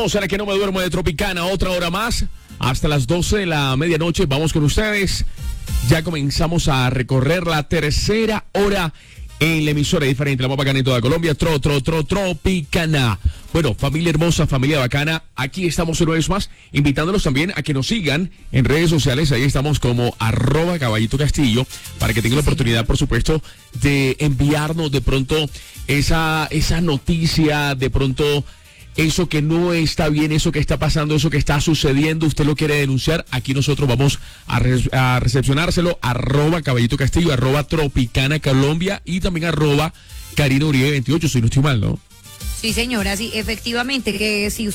Vamos a la que no me duermo de Tropicana, otra hora más, hasta las 12 de la medianoche. Vamos con ustedes. Ya comenzamos a recorrer la tercera hora en la emisora diferente, la más bacana en toda Colombia, Tropicana. Bueno, familia hermosa, familia bacana, aquí estamos una vez más, invitándolos también a que nos sigan en redes sociales. Ahí estamos como @Caballito Castillo, para que tengan la oportunidad, por supuesto, de enviarnos de pronto esa noticia, de pronto eso que no está bien, eso que está pasando, eso que está sucediendo, usted lo quiere denunciar, aquí nosotros vamos a recepcionárselo, @Caballito Castillo, @Tropicana Colombia y también @Karina Uribe 28, si no estoy mal, ¿no? Sí, señora, sí, efectivamente, que si